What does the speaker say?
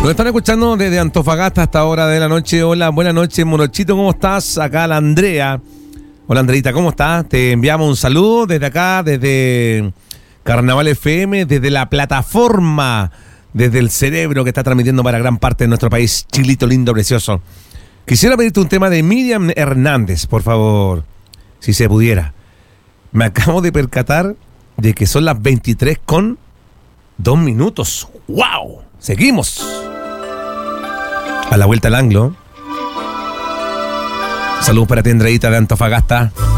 Nos están escuchando desde Antofagasta hasta hora de la noche. Hola, buenas noches, Morochito, ¿cómo estás? Acá la Andrea. Hola, Andreita, ¿cómo estás? Te enviamos un saludo desde acá, desde Carnaval FM, desde la plataforma, desde el cerebro que está transmitiendo para gran parte de nuestro país. Chilito lindo, precioso. Quisiera pedirte un tema de Miriam Hernández, por favor, si se pudiera. Me acabo de percatar de que son las 23:02. ¡Wow! Seguimos. A la vuelta al anglo. Saludos para ti, Andreita de Antofagasta.